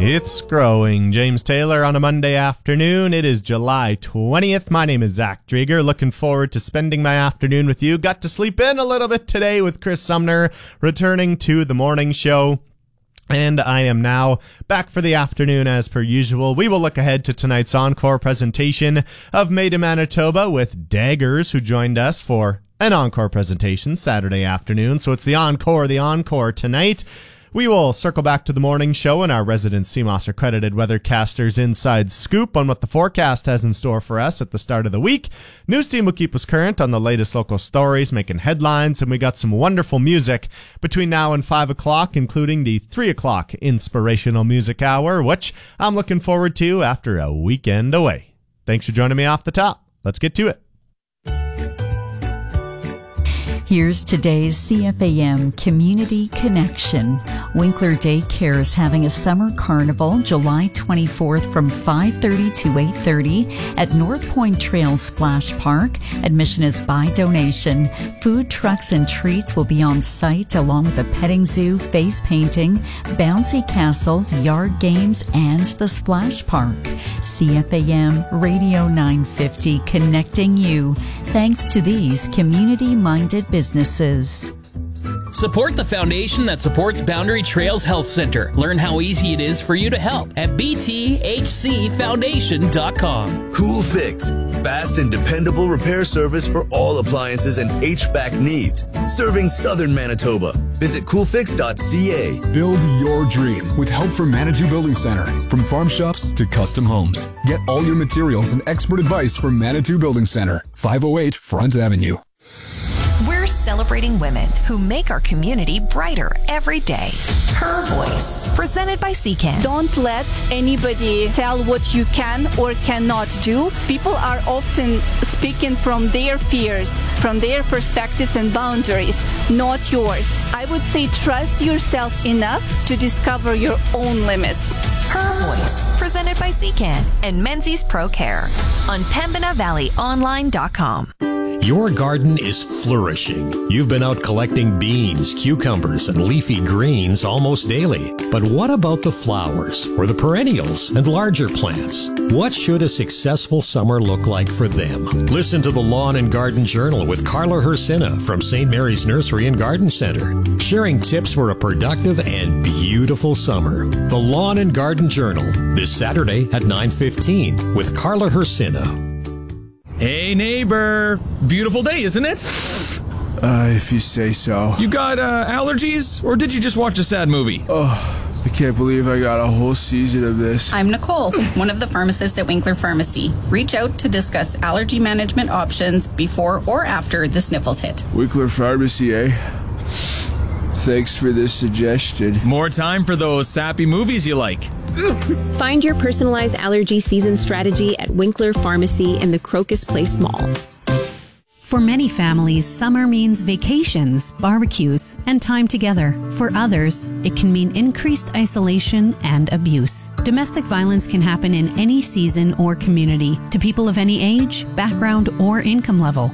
It's growing. James Taylor on a Monday afternoon. It is July 20th. My name is Zach Drieger. Looking forward to spending my afternoon with you. Got to sleep in a little bit today with Chris Sumner, returning to the morning show. And I am now back for the afternoon as per usual. We will look ahead to tonight's encore presentation of Made in Manitoba with Daggers, who joined us for an encore presentation Saturday afternoon. So it's the encore tonight. We will circle back to the morning show and our resident CMOS accredited weathercaster's inside scoop on what the forecast has in store for us at the start of the week. News team will keep us current on the latest local stories, making headlines, and we got some wonderful music between now and 5 o'clock, including the 3 o'clock inspirational music hour, which I'm looking forward to after a weekend away. Thanks for joining me off the top. Let's get to it. Here's today's CFAM Community Connection. Winkler Daycare is having a summer carnival July 24th from 5:30 to 8:30 at North Point Trail Splash Park. Admission is by donation. Food trucks and treats will be on site along with a petting zoo, face painting, bouncy castles, yard games, and the splash park. CFAM Radio 950 connecting you thanks to these community-minded businesses. Support the foundation that supports Boundary Trails Health Center. Learn how easy it is for you to help at bthcfoundation.com. Cool Fix. Fast and dependable repair service for all appliances and HVAC needs. Serving Southern Manitoba. Visit coolfix.ca. Build your dream with help from Manitou Building Center. From farm shops to custom homes. Get all your materials and expert advice from Manitou Building Center. 508 Front Avenue. We're celebrating women who make our community brighter every day. Her Voice, presented by CCAN. Don't let anybody tell what you can or cannot do. People are often speaking from their fears, from their perspectives and boundaries, not yours. I would say trust yourself enough to discover your own limits. Her Voice, presented by CCAN and Menzies Pro Care on PembinaValleyOnline.com. Your garden is flourishing. You've been out collecting beans, cucumbers, and leafy greens almost daily. But what about the flowers, or the perennials, and larger plants? What should a successful summer look like for them? Listen to the Lawn and Garden Journal with Carla Hersina from St. Mary's Nursery and Garden Center, sharing tips for a productive and beautiful summer. The Lawn and Garden Journal, this Saturday at 9:15 with Carla Hersina. Hey neighbor, beautiful day, isn't it? If you say so. You got allergies, or did you just watch a sad movie? Oh, I can't believe I got a whole season of this. I'm Nicole, one of the pharmacists at Winkler Pharmacy. Reach out to discuss allergy management options before or after the sniffles hit. Winkler Pharmacy, eh? Thanks for this suggestion. More time for those sappy movies you like. Find your personalized allergy season strategy at Winkler Pharmacy in the Crocus Place Mall. For many families, summer means vacations, barbecues, and time together. For others, it can mean increased isolation and abuse. Domestic violence can happen in any season or community, to people of any age, background, or income level.